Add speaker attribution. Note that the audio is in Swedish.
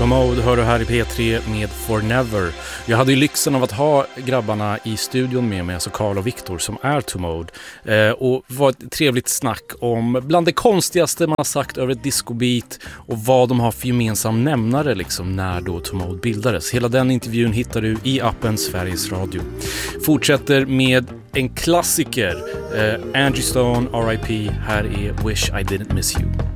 Speaker 1: Mode hör du här i P3 med For Never. Jag hade ju lyxen av att ha grabbarna i studion med mig, alltså Carl och Viktor som är To Mode. Och var ett trevligt snack om bland det konstigaste man har sagt över ett discobeat och vad de har för gemensam nämnare liksom när då To Mode bildades. Hela den intervjun hittar du i appen Sveriges Radio. Fortsätter med en klassiker, Angie Stone, R.I.P. Här är Wish I Didn't Miss You.